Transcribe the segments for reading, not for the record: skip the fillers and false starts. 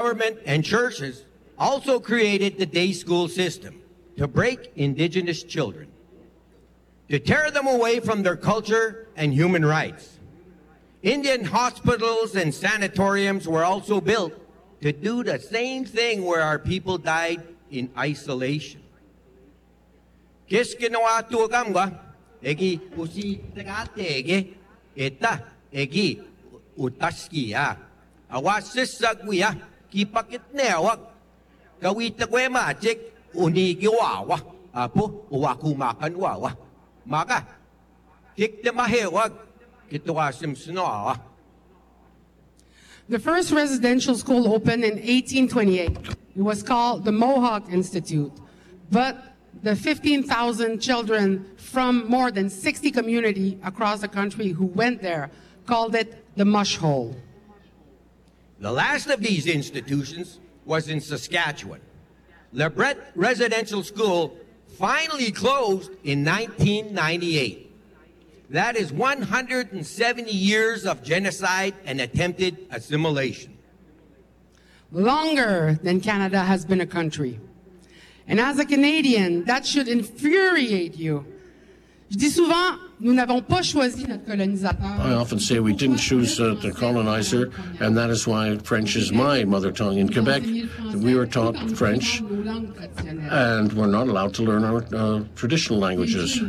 government and churches also created the day school system to break indigenous children, to tear them away from their culture and human rights. Indian hospitals and sanatoriums were also built to do the same thing where our people died in isolation. Kis ginawa tuagam ga, egi usi tagate egi, eta egi utaski ya. Awas sisagwiya, kipakit newak, kawitagwe majik, unigiwawa, apo uwakumakan wawa. Maka, kikdemahewag, kituwasim sinawa. The first residential school opened in 1828. It was called the Mohawk Institute, but the 15,000 children from more than 60 communities across the country who went there called it the Mush Hole. The last of these institutions was in Saskatchewan. Lebret Residential School finally closed in 1998. That is 170 years of genocide and attempted assimilation. Longer than Canada has been a country. And as a Canadian, that should infuriate you. Je dis souvent, nous n'avons pas choisi notre colonisateur. I often say we didn't choose the colonizer, and that is why French is my mother tongue. In Quebec, we were taught French, and we're not allowed to learn our traditional languages.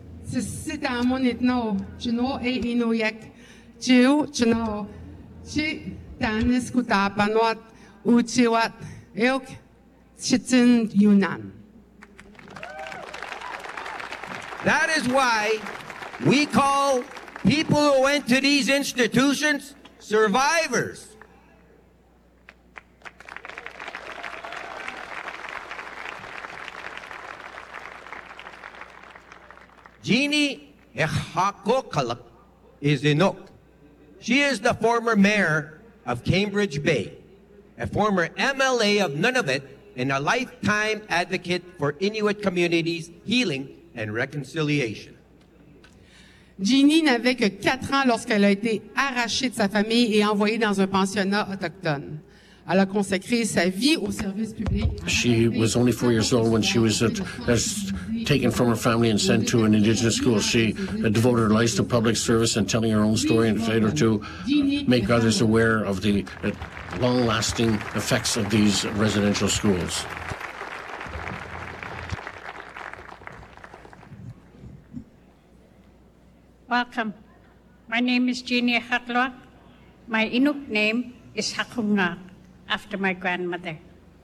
That is why we call people who went to these institutions survivors. Jeannie Ehakokalak is Inuk. She is the former mayor of Cambridge Bay, a former MLA of Nunavut, and a lifetime advocate for Inuit communities' healing and reconciliation. Jeannie n'avait que 4 ans lorsqu'elle a été arrachée de sa famille et envoyée dans un pensionnat autochtone. Elle a consacré sa vie au service public. She was only 4 years old when she was taken from her family and sent to an Indigenous school. She devoted her life to public service and telling her own story and tried to make others aware of the long-lasting effects of these residential schools. Welcome. My name is Jeannie Haklwa. My Inuk name is Hakunga, after my grandmother.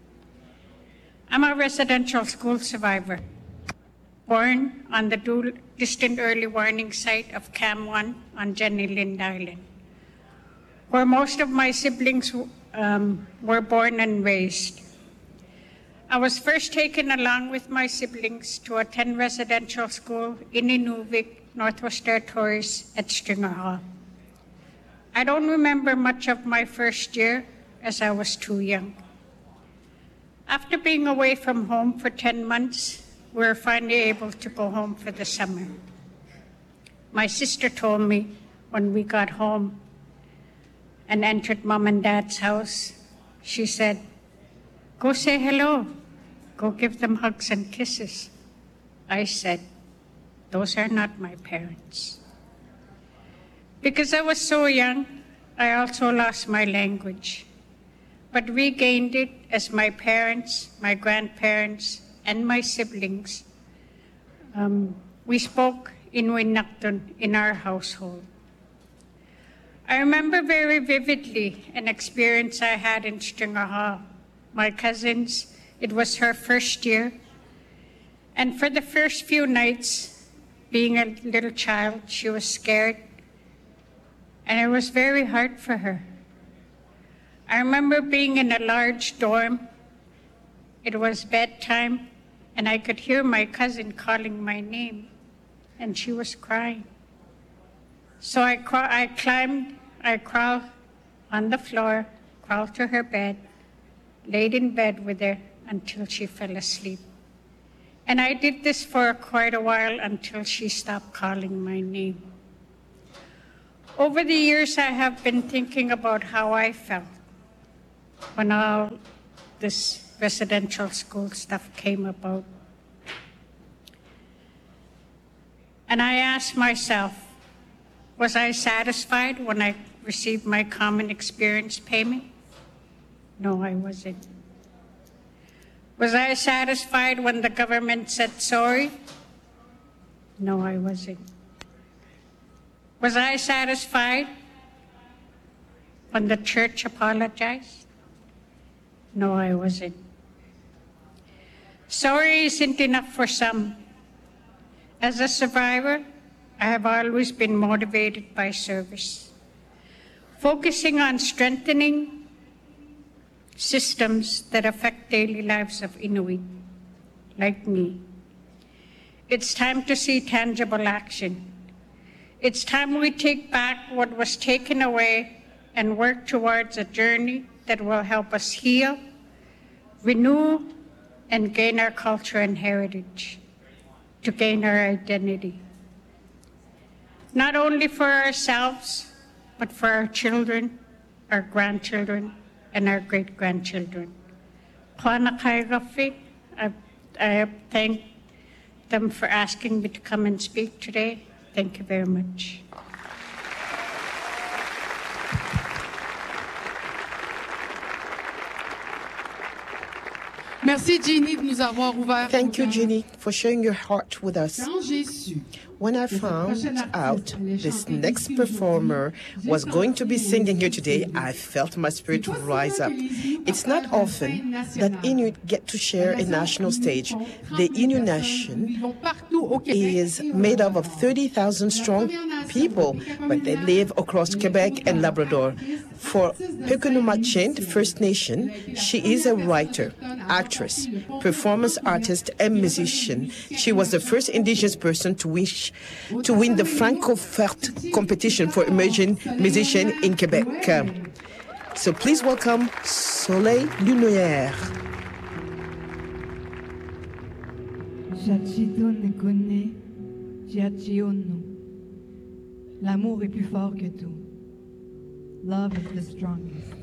I'm a residential school survivor, born on the distant early warning site of Cam 1 on Jenny Lind Island, where most of my siblings were born and raised. I was first taken along with my siblings to attend residential school in Inuvik, Northwest Territories at Stringer Hall. I don't remember much of my first year as I was too young. After being away from home for 10 months, we were finally able to go home for the summer. My sister told me when we got home and entered Mom and Dad's house, she said, "Go say hello. Go give them hugs and kisses." I said, "Those are not my parents." Because I was so young, I also lost my language, but regained it as my parents, my grandparents, and my siblings, we spoke Inuit Nakton in our household. I remember very vividly an experience I had in Stringer Hall. My cousins, it was her first year, and for the first few nights, being a little child, she was scared, and it was very hard for her. I remember being in a large dorm. It was bedtime, and I could hear my cousin calling my name, and she was crying. So I crawled on the floor, crawled to her bed, laid in bed with her until she fell asleep. And I did this for quite a while until she stopped calling my name. Over the years, I have been thinking about how I felt. when all this residential school stuff came about. And I asked myself, was I satisfied when I received my common experience payment? No, I wasn't. Was I satisfied when the government said sorry? No, I wasn't. Was I satisfied when the church apologized? No, I wasn't. Sorry isn't enough for some. As a survivor, I have always been motivated by service, focusing on strengthening systems that affect daily lives of Inuit, like me. It's time to see tangible action. It's time we take back what was taken away and work towards a journey that will help us heal, renew, and gain our culture and heritage, to gain our identity. Not only for ourselves, but for our children, our grandchildren, and our great-grandchildren. I thank them for asking me to come and speak today. Thank you very much. Merci, Jeannie, de nous avoir ouvert. Thank you, Jeannie, for sharing your heart with us. Quand j'ai su When I found out this next performer was going to be singing here today, I felt my spirit rise up. It's not often that Inuit get to share a national stage. The Innu Nation is made up of 30,000 strong people, but they live across Quebec and Labrador. For Pequenumachint First Nation, she is a writer, actress, performance artist, and musician. She was the first Indigenous person to win the Francoferte competition for emerging musician in Quebec. So please welcome Soleil Lumière. L'amour est plus fort que tout. Love is the strongest.